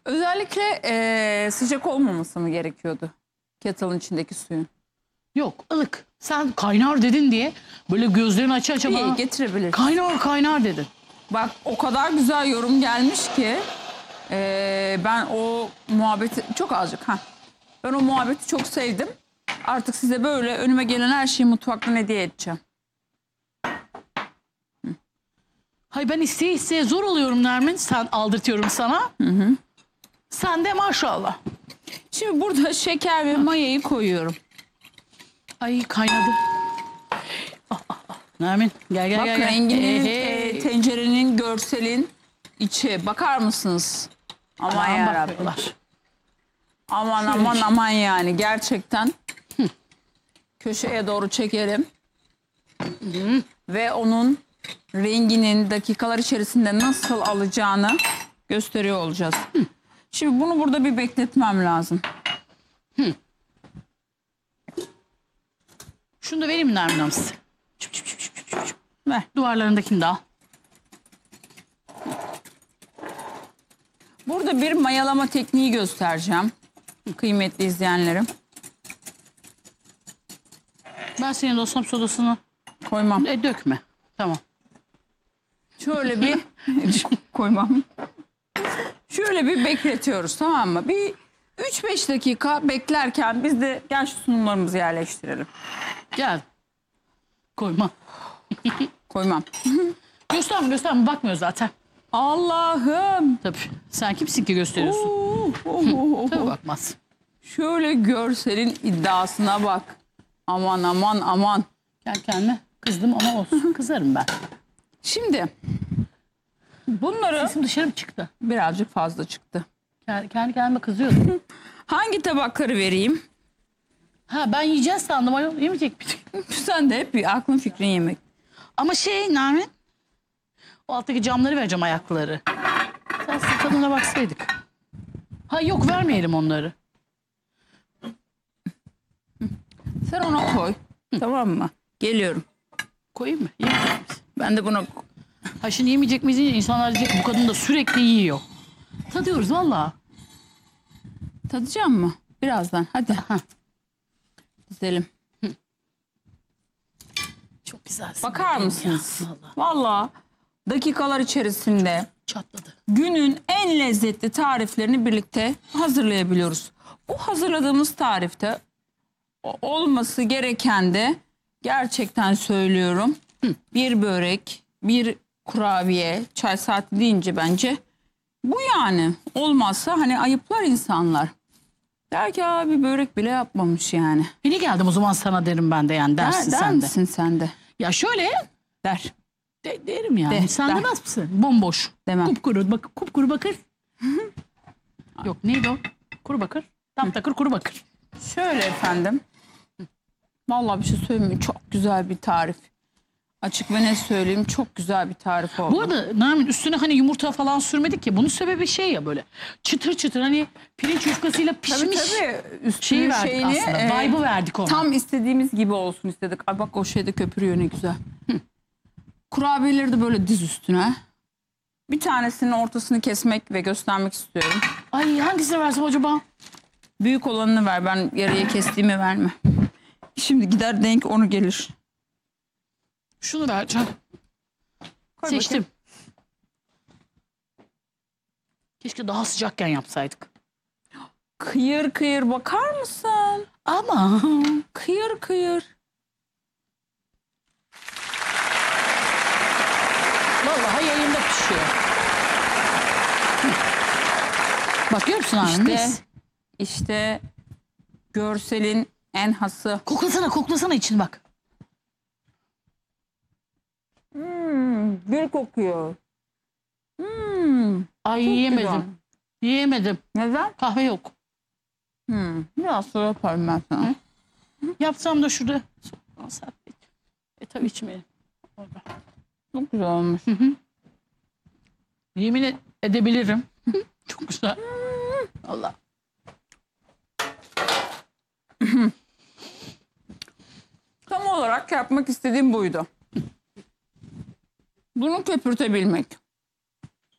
Özellikle sıcak olmaması mı gerekiyordu kettle'ın içindeki suyun? Yok, ılık. Sen kaynar dedin diye böyle gözlerini aça aça bana İyi, getirebilir. kaynar kaynar dedin. Bak o kadar güzel yorum gelmiş ki ben o muhabbeti çok azıcık ben o muhabbeti çok sevdim. Artık size böyle önüme gelen her şeyi mutfaktan hediye edeceğim. Hay ben isteye isteye zor oluyorum Nermin. Sen aldırtıyorum sana. Sen de maşallah. Şimdi burada şeker ve mayayı koyuyorum. Ay kaynadı. Nermin gel gel Bak gel. renginin, tencerenin, görselin içi. Bakar mısınız? Aman Aman yarabbim. bakmıyorlar. Aman aman aman yani gerçekten. Köşeye doğru çekelim. Ve onun renginin dakikalar içerisinde nasıl alacağını gösteriyor olacağız. Şimdi bunu burada bir bekletmem lazım. Şunu da vereyim mi Nermin Hanım size? Ver. Duvarlarındakini de al. Burada bir mayalama tekniği göstereceğim. Kıymetli izleyenlerim. Ben senin dostum sodasını Koymam. dökme. Tamam. Şöyle bir koymam. Şöyle bir bekletiyoruz, tamam mı? Bir 3-5 dakika beklerken biz de gel şu sunumlarımızı yerleştirelim. Gel. Koyma. Koymam. Gösterme bakmıyor zaten. Allah'ım. Tabii. Sen kimsin ki gösteriyorsun? Tabii bakmaz. Şöyle görselin iddiasına bak. Aman aman aman. Kendi kendime kızdım ama olsun. Kızarım ben. Şimdi bunları Sesim dışarı mı çıktı? birazcık fazla çıktı. Kendi kendime kızıyordum. Hangi tabakları vereyim? Ha ben yiyeceğiz sandım. Ayol yemeyecek miydik? Sen de hep bir aklın fikrin yemek. Ama Nermin. O alttaki camları vereceğim ayakları. Sen tadına baksaydık. Ha yok vermeyelim onları. Sen ona koy. Tamam mı? Geliyorum. Koyayım mı? Yemeyecek misin? Ben de buna Ha şimdi yemeyecek miyiz deyince insanlar diyecek bu kadın da sürekli yiyor. Tadıyoruz valla. tadacağım mı? Birazdan. Hadi. Ha. Dizelim. Çok güzel. Bakar mısınız? Valla. Vallahi dakikalar içerisinde Çatladı. günün en lezzetli tariflerini birlikte hazırlayabiliyoruz. Bu hazırladığımız tarifte olması gereken de gerçekten söylüyorum bir börek, bir kurabiye, çay saati deyince bence bu yani. Olmazsa hani ayıplar insanlar. Der ki abi börek bile yapmamış yani. Beni geldim o zaman sana derim ben de yani dersin Der sen de. misin sen de? Ya şöyle Der. derim yani. De, sen der. demez misin? Bomboş. Demem. Kupkuru, kupkuru bakır. Yok neydi o? Kuru bakır. Tam takır kuru bakır. Şöyle efendim. Vallahi bir şey söyleyeyim mi? Çok güzel bir tarif. Açık ve net söyleyeyim, çok güzel bir tarif oldu. Bu arada Nermin üstüne hani yumurta falan sürmedik ya. Bunun sebebi şey ya böyle çıtır çıtır hani pirinç yufkasıyla pişmiş tabii üstünün şeyi verdik aslında. Vibe'ı verdik ona. Tam istediğimiz gibi olsun istedik. Ay bak o şeyde köpürüyor ne güzel. Kurabiyeleri de böyle diz üstüne. Bir tanesinin ortasını kesmek ve göstermek istiyorum. Ay hangisini versem acaba? Büyük olanını ver, ben yarıya kestiğimi verme. Şimdi gider denk onu gelir. Şunu vereceğim. Koy Seçtim. bakayım. Keşke daha sıcakken yapsaydık. Kıyır kıyır bakar mısın? Ama Kıyır kıyır. vallahi yayında pişiyor. Bakıyor musun abi? İşte, işte görselin en hası. Koklasana için bak. Gül kokuyor. Ay Çok yiyemedim. güzel. Yiyemedim. Neden? Kahve yok. Biraz sonra yaparım ben sana. Yapsam da şurada. Tabii içmeyelim. Çok güzel olmuş. Yemin edebilirim. Çok güzel. Allah. Tam olarak yapmak istediğim buydu. Bunu köpürtebilmek.